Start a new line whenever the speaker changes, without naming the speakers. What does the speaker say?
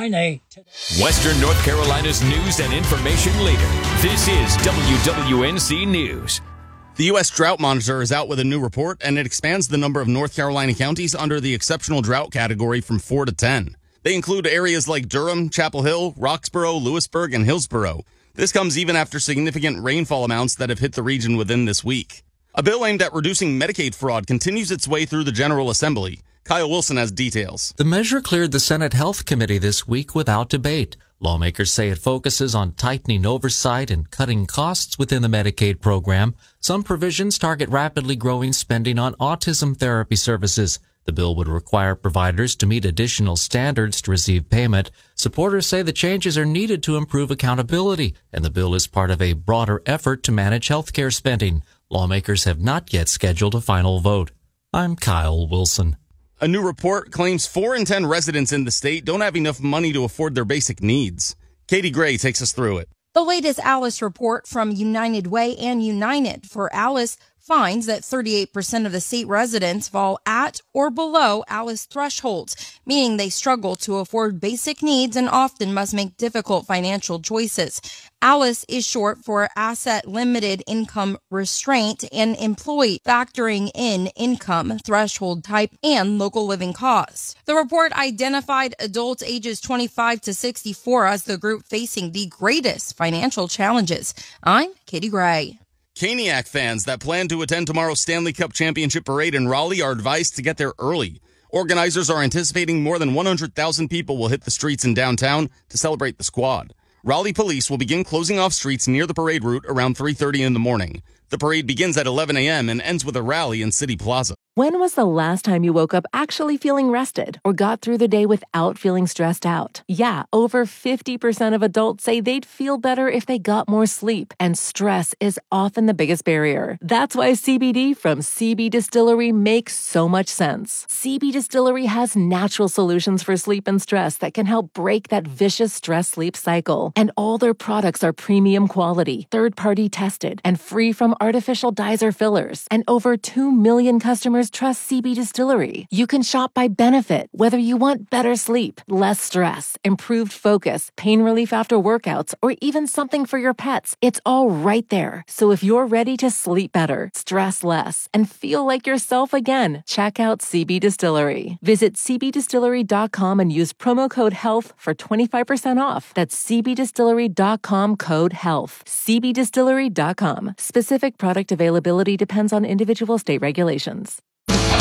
9A.
Western North Carolina's news and information leader. This is WWNC News.
The U.S. Drought Monitor is out with a new report, and it expands the number of North Carolina counties under the exceptional drought category from 4 to 10. They include areas like Durham, Chapel Hill, Roxborough, Lewisburg, and Hillsborough. This comes even after significant rainfall amounts that have hit the region within this week. A bill aimed at reducing Medicaid fraud continues its way through the General Assembly. Kyle Wilson has details.
The measure cleared the Senate Health Committee this week without debate. Lawmakers say it focuses on tightening oversight and cutting costs within the Medicaid program. Some provisions target rapidly growing spending on autism therapy services. The bill would require providers to meet additional standards to receive payment. Supporters say the changes are needed to improve accountability, and the bill is part of a broader effort to manage healthcare spending. Lawmakers have not yet scheduled a final vote. I'm Kyle Wilson.
A new report claims 4 in 10 residents in the state don't have enough money to afford their basic needs. Katie Gray takes us through it.
The latest ALICE report from United Way and United for ALICE finds that 38% of the state residents fall at or below ALICE thresholds, meaning they struggle to afford basic needs and often must make difficult financial choices. ALICE is short for Asset Limited Income Restraint and Employee, factoring in income, threshold type, and local living costs. The report identified adults ages 25 to 64 as the group facing the greatest financial challenges. I'm Katie Gray.
Caniac fans that plan to attend tomorrow's Stanley Cup Championship Parade in Raleigh are advised to get there early. Organizers are anticipating more than 100,000 people will hit the streets in downtown to celebrate the squad. Raleigh police will begin closing off streets near the parade route around 3:30 in the morning. The parade begins at 11 a.m. and ends with a rally in City Plaza.
When was the last time you woke up actually feeling rested or got through the day without feeling stressed out? Yeah, over 50% of adults say they'd feel better if they got more sleep, and stress is often the biggest barrier. That's why CBD from CB Distillery makes so much sense. CB Distillery has natural solutions for sleep and stress that can help break that vicious stress-sleep cycle. And all their products are premium quality, third-party tested, and free from artificial dyes or fillers. And over 2 million customers trust CB Distillery. You can shop by benefit, whether you want better sleep, less stress, improved focus, pain relief after workouts, or even something for your pets. It's all right there. So if you're ready to sleep better, stress less, and feel like yourself again, check out CB Distillery. Visit cbdistillery.com and use promo code HEALTH for 25% off. That's cbdistillery.com code HEALTH. cbdistillery.com. Specific product availability depends on individual state regulations.